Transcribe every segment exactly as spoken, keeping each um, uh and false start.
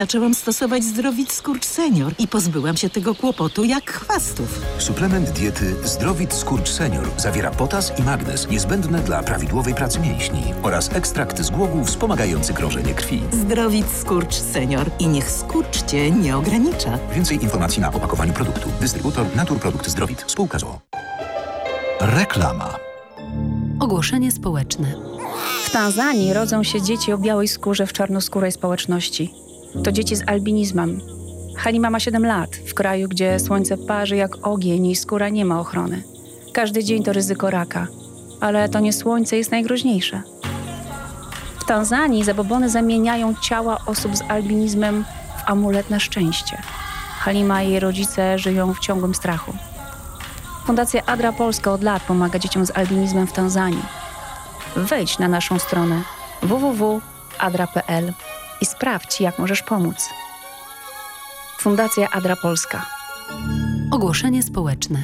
Zaczęłam stosować Zdrowit Skurcz Senior i pozbyłam się tego kłopotu jak chwastów. Suplement diety Zdrowit Skurcz Senior zawiera potas i magnez niezbędne dla prawidłowej pracy mięśni oraz ekstrakt z głogów wspomagający krążenie krwi. Zdrowit Skurcz Senior i niech skurcz Cię nie ogranicza. Więcej informacji na opakowaniu produktu. Dystrybutor Naturprodukt Zdrowit. Spółka z o o. Reklama. Ogłoszenie społeczne. W Tanzanii rodzą się dzieci o białej skórze w czarnoskórej społeczności. To dzieci z albinizmem. Halima ma siedem lat, w kraju, gdzie słońce parzy jak ogień i skóra nie ma ochrony. Każdy dzień to ryzyko raka, ale to nie słońce jest najgroźniejsze. W Tanzanii zabobony zamieniają ciała osób z albinizmem w amulet na szczęście. Halima i jej rodzice żyją w ciągłym strachu. Fundacja Adra Polska od lat pomaga dzieciom z albinizmem w Tanzanii. Wejdź na naszą stronę w w w kropka adra kropka p l i sprawdź, jak możesz pomóc. Fundacja Adra Polska. Ogłoszenie społeczne.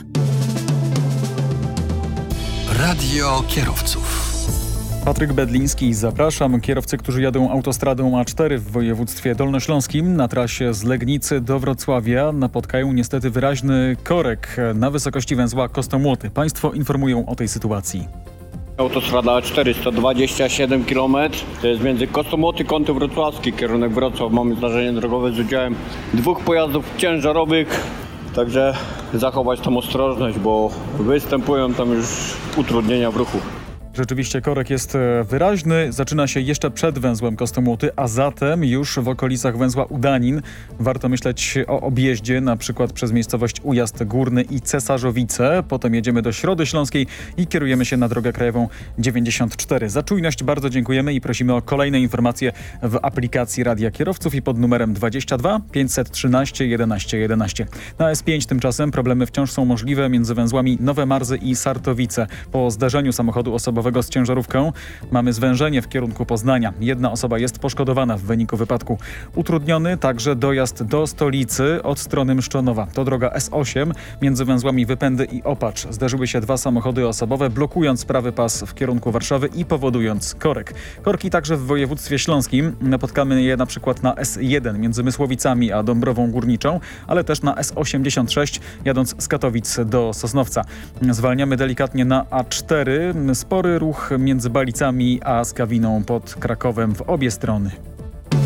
Radio kierowców. Patryk Bedliński, zapraszam. Kierowcy, którzy jadą autostradą A cztery w województwie dolnośląskim na trasie z Legnicy do Wrocławia napotkają niestety wyraźny korek na wysokości węzła Kostomłoty. Państwo informują o tej sytuacji. Autostrada A cztery, sto dwadzieścia siedem kilometrów, to jest między Kostomłoty, Kąty Wrocławskie, kierunek Wrocław. Mamy zdarzenie drogowe z udziałem dwóch pojazdów ciężarowych, także zachować tam ostrożność, bo występują tam już utrudnienia w ruchu. Rzeczywiście korek jest wyraźny, zaczyna się jeszcze przed węzłem Kostomłoty, a zatem już w okolicach węzła Udanin. Warto myśleć o objeździe, na przykład przez miejscowość Ujazd Górny i Cesarzowice. Potem jedziemy do Środy Śląskiej i kierujemy się na drogę krajową dziewięćdziesiąt cztery. Za czujność bardzo dziękujemy i prosimy o kolejne informacje w aplikacji Radia Kierowców i pod numerem dwadzieścia dwa pięćset trzynaście jedenaście jedenaście. Na S pięć tymczasem problemy wciąż są możliwe między węzłami Nowe Marzy i Sartowice. Po zdarzeniu samochodu osobowego z ciężarówką mamy zwężenie w kierunku Poznania. Jedna osoba jest poszkodowana w wyniku wypadku. Utrudniony także dojazd do stolicy od strony Mszczonowa. To droga S osiem między węzłami Wypędy i Opacz. Zderzyły się dwa samochody osobowe, blokując prawy pas w kierunku Warszawy i powodując korek. Korki także w województwie śląskim. Napotkamy je na przykład na S jeden między Mysłowicami a Dąbrową Górniczą, ale też na S osiemdziesiąt sześć jadąc z Katowic do Sosnowca. Zwalniamy delikatnie na A cztery. Spory ruch między Balicami a Skawiną pod Krakowem w obie strony.